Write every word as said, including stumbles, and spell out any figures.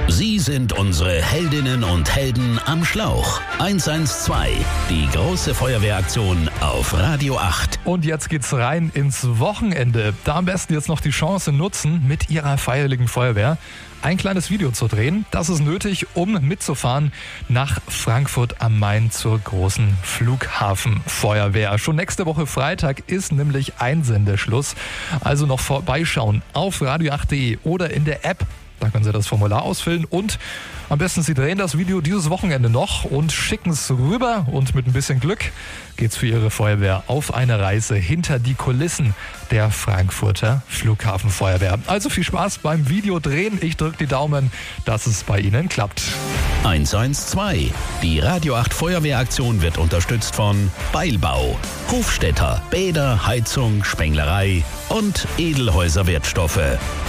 Sie sind unsere Heldinnen und Helden am Schlauch. eins eins zwei, die große Feuerwehraktion auf Radio acht. Und jetzt geht's rein ins Wochenende. Da am besten jetzt noch die Chance nutzen, mit Ihrer Freiwilligen Feuerwehr ein kleines Video zu drehen. Das ist nötig, um mitzufahren nach Frankfurt am Main zur großen Flughafenfeuerwehr. Schon nächste Woche Freitag ist nämlich Einsendeschluss. Also noch vorbeischauen auf radio acht punkt de oder in der App. Da können Sie das Formular ausfüllen und am besten Sie drehen das Video dieses Wochenende noch und schicken es rüber und mit ein bisschen Glück geht's für Ihre Feuerwehr auf eine Reise hinter die Kulissen der Frankfurter Flughafenfeuerwehr. Also viel Spaß beim Videodrehen. Ich drücke die Daumen, dass es bei Ihnen klappt. eins eins zwei, die Radio acht Feuerwehraktion wird unterstützt von Beilbau, Hofstädter, Bäder, Heizung, Spenglerei und Edelhäuser Wertstoffe.